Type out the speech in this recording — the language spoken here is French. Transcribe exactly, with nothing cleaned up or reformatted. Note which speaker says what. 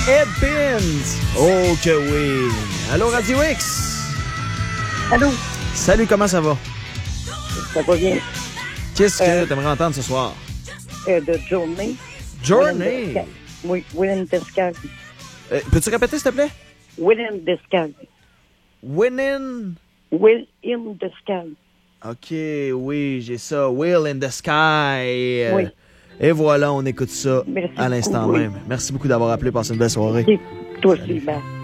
Speaker 1: Ed Pins. Oh que oui. Allô, Radio X.
Speaker 2: Allô.
Speaker 1: Salut, comment ça va?
Speaker 2: Ça va bien.
Speaker 1: Qu'est-ce que
Speaker 2: Euh,
Speaker 1: tu aimerais entendre ce soir?
Speaker 2: Euh, de Journey.
Speaker 1: Journey.
Speaker 2: Oui, Will in the Sky.
Speaker 1: Euh, Peux-tu répéter, s'il te plaît?
Speaker 2: Will in the Sky.
Speaker 1: Winning.
Speaker 2: Will in the Sky.
Speaker 1: OK, oui, j'ai ça. Will in the Sky. Euh,
Speaker 2: Oui.
Speaker 1: Et voilà, on écoute ça
Speaker 2: Merci
Speaker 1: à l'instant
Speaker 2: beaucoup, oui.
Speaker 1: même. Merci beaucoup d'avoir appelé. Passez une belle soirée.
Speaker 2: Et toi aussi, ben.